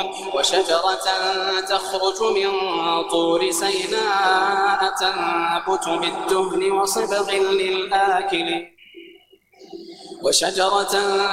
وشجرة تخرج من طور سيناء تنبت بالدهن وصبغ للآكلين